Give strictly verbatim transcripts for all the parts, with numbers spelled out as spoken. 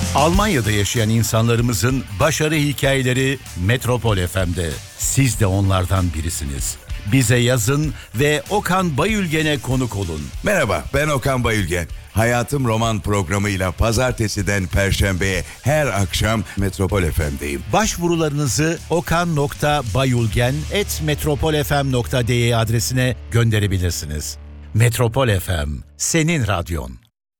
Almanya'da yaşayan insanlarımızın başarı hikayeleri Metropol F M'de. Siz de onlardan birisiniz. Bize yazın ve Okan Bayülgen'e konuk olun. Merhaba, ben Okan Bayülgen. Hayatım Roman programıyla pazartesiden perşembeye her akşam Metropol F M'deyim. Başvurularınızı okan nokta bayülgen at metropol f m nokta d e adresine gönderebilirsiniz. Metropol F M, senin radyon.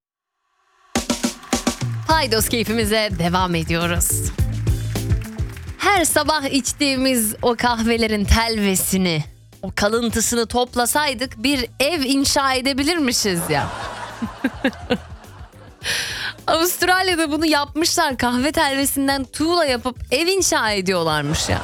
Paydos keyfimize devam ediyoruz. Her sabah içtiğimiz o kahvelerin telvesini, o kalıntısını toplasaydık bir ev inşa edebilirmişiz ya. Avustralya'da bunu yapmışlar. Kahve telvesinden tuğla yapıp ev inşa ediyorlarmış ya.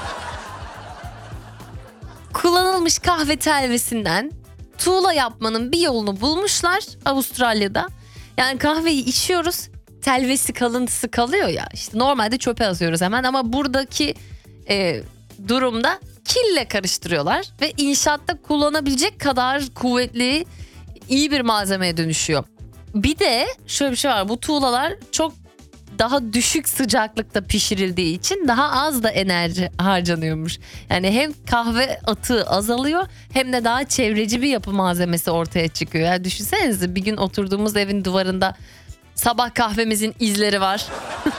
Kullanılmış kahve telvesinden tuğla yapmanın bir yolunu bulmuşlar Avustralya'da. Yani kahveyi içiyoruz, telvesi kalıntısı kalıyor ya. İşte normalde çöpe atıyoruz hemen ama buradaki e, durumda kille karıştırıyorlar ve inşaatta kullanabilecek kadar kuvvetli, iyi bir malzemeye dönüşüyor. Bir de şöyle bir şey var, bu tuğlalar çok daha düşük sıcaklıkta pişirildiği için daha az da enerji harcanıyormuş. Yani hem kahve atığı azalıyor hem de daha çevreci bir yapı malzemesi ortaya çıkıyor. Yani düşünsenize, bir gün oturduğumuz evin duvarında sabah kahvemizin izleri var.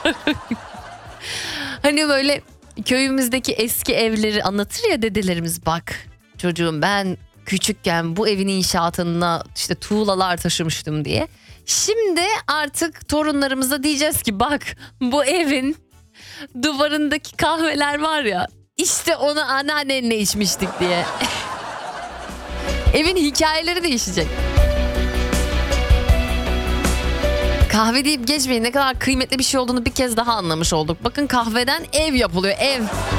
Hani böyle köyümüzdeki eski evleri anlatır ya dedelerimiz, bak çocuğum ben küçükken bu evin inşaatına işte tuğlalar taşımıştım diye. Şimdi artık torunlarımıza diyeceğiz ki bak bu evin duvarındaki kahveler var ya, işte onu anneannenle içmiştik diye. Evin hikayeleri değişecek. Kahve deyip geçmeyin, ne kadar kıymetli bir şey olduğunu bir kez daha anlamış olduk. Bakın kahveden ev yapılıyor, ev.